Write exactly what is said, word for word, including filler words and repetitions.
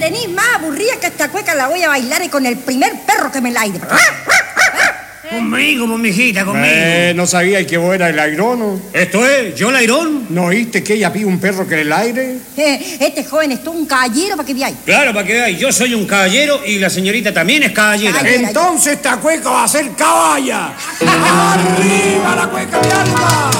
tenís más aburrida que esta cueca la voy a bailar y con el primer perro que me la aire. Conmigo, pues, mijita, conmigo. Eh, ¿no sabía que vos eras el airono? ¿Esto es? ¿Yo el airón? ¿No oíste que ella pide un perro que en el aire? Eh, este joven es todo un caballero para que veáis. Claro, para que veáis. Yo soy un caballero y la señorita también es caballera. Caballera. Entonces esta cueca va a ser caballa. ¡Arriba la cueca de alma!